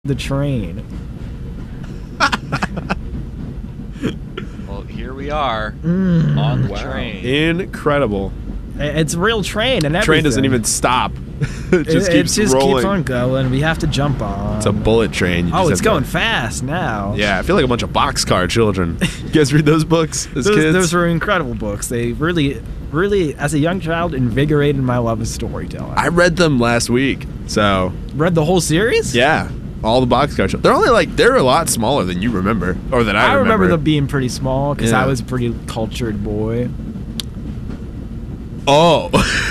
the train. Well, here we are on the train. Incredible. It's a real train and everything. Train doesn't even stop. It just keeps rolling. Keeps on going. We have to jump on. It's a bullet train. It's going fast now. Yeah, I feel like a bunch of boxcar children. You guys read those books as kids? Those were incredible books. They really, as a young child, invigorated my love of storytelling. I read them last week, so... Read the whole series? Yeah. All the boxcar children. They're a lot smaller than you remember, or than I remember. I remember them being pretty small, because I was a pretty cultured boy. Oh.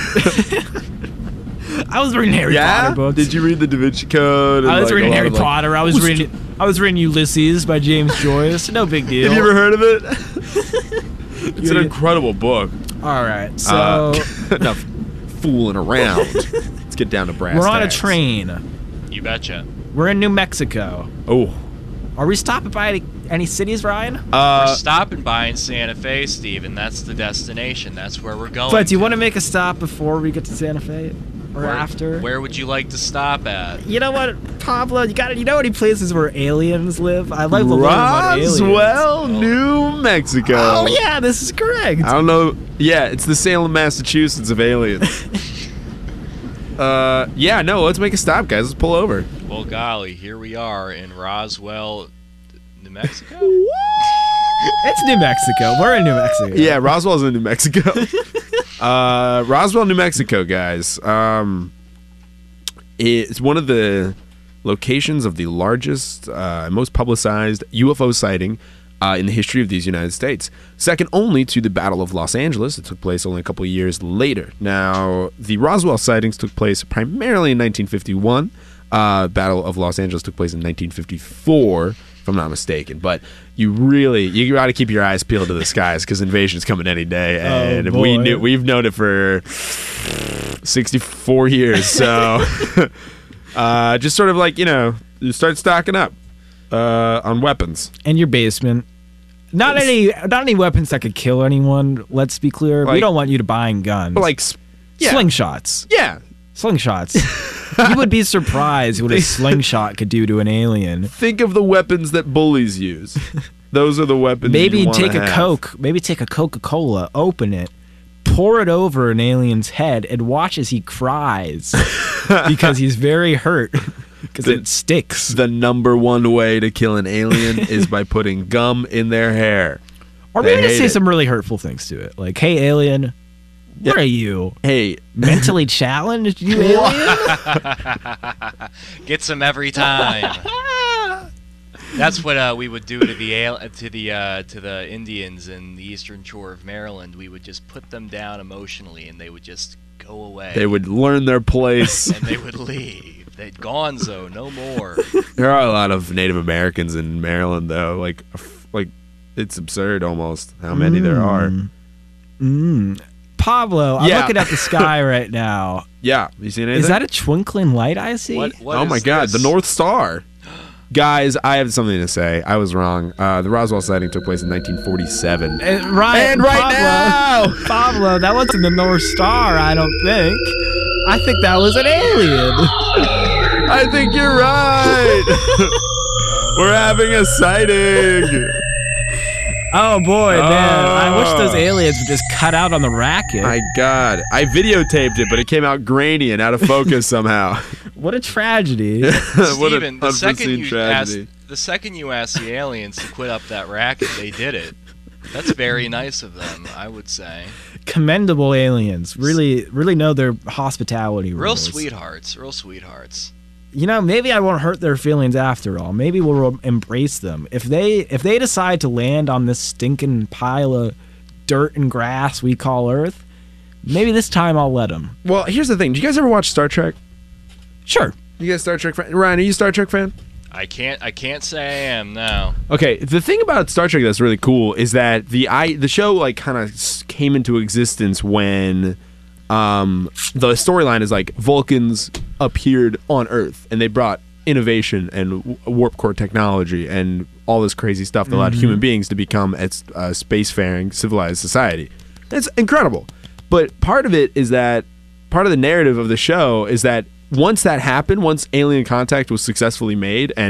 I was reading Harry Potter books. Did you read the Da Vinci Code? I was reading Harry Potter. I was reading Ulysses by James Joyce. No big deal. Have you ever heard of it? It's an incredible book. All right, so enough fooling around. Let's get down to brass we're on tacks. a train. You betcha. We're in New Mexico. Oh. Are we stopping by any cities, Ryan? We're stopping by in Santa Fe, Steven. That's the destination. That's where we're going. But do you want to make a stop before we get to Santa Fe? Or after? Where would you like to stop at? You know what, Pablo? You know any places where aliens live? I'd like to learn about aliens. Roswell, New Mexico. Oh yeah, this is correct. I don't know. Yeah, it's the Salem, Massachusetts of aliens. Yeah, no, let's make a stop, guys. Let's pull over. Well, golly, here we are in Roswell, New Mexico? It's New Mexico. We're in New Mexico. Yeah, Roswell's in New Mexico. Roswell, New Mexico, guys. It's one of the locations of the largest, most publicized UFO sighting in the history of these United States. Second only to the Battle of Los Angeles. It took place only a couple of years later. Now, the Roswell sightings took place primarily in 1951. Battle of Los Angeles took place in 1954, if I'm not mistaken. But you got to keep your eyes peeled to the skies because invasion's coming any day, and we've known it for 64 years. So just sort of like you start stocking up on weapons in your basement. Not any weapons that could kill anyone. Let's be clear. We don't want you to buying guns. But slingshots. Yeah. Slingshots. You would be surprised what a slingshot could do to an alien. Think of the weapons that bullies use. Those are the weapons. Maybe take a Coke. Maybe take a Coca-Cola, open it, pour it over an alien's head, and watch as he cries because he's very hurt. Because it sticks. The number one way to kill an alien is by putting gum in their hair. Or maybe to say some really hurtful things to it. Like, hey, alien, what are you? Hey. Mentally challenged, you alien? Gets them every time. That's what we would do to the Indians in the Eastern Shore of Maryland. We would just put them down emotionally, and they would just go away. They would learn their place. And they would leave. They'd gonzo, no more. There are a lot of Native Americans in Maryland, though. Like it's absurd almost how many there are. Pablo, I'm looking at the sky right now. Yeah, you seen anything? Is that a twinkling light I see? What oh my God, the North Star. Guys, I have something to say. I was wrong. The Roswell sighting took place in 1947. And right now, Pablo, that wasn't the North Star, I don't think. I think that was an alien. I think you're right. We're having a sighting. Oh boy, man! I wish those aliens would just cut out on the racket. My God, I videotaped it, but it came out grainy and out of focus somehow. What a tragedy! What Steven, an the second you asked the aliens to quit up that racket, they did it. That's very nice of them, I would say. Commendable aliens. Really know their hospitality rules. Real sweethearts. You know, maybe I won't hurt their feelings after all. Maybe we'll embrace them. If they decide to land on this stinking pile of dirt and grass we call Earth, maybe this time I'll let them. Well, here's the thing. Do you guys ever watch Star Trek? Sure. You guys Star Trek fan? Ryan, are you a Star Trek fan? I can't say I am, no. Okay, the thing about Star Trek that's really cool is that the show kind of came into existence when the storyline is like Vulcans appeared on Earth and they brought innovation and warp core technology and all this crazy stuff that allowed human beings to become a spacefaring civilized society. It's incredible. But part of the narrative of the show is that once that happened, once alien contact was successfully made, and